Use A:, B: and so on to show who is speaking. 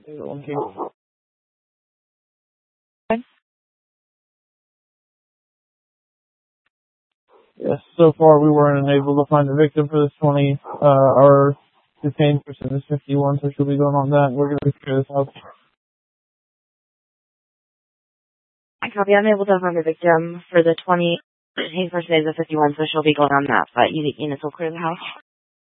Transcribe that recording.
A: Okay. Yes, so far we weren't able to find a victim for this 20. Our detained person is 51, so she'll be going on that. We're going to figure this out.
B: I copy. I'm able to find a victim for the 20. Detained person is a 51, so she'll be going on that. But units will clear the house.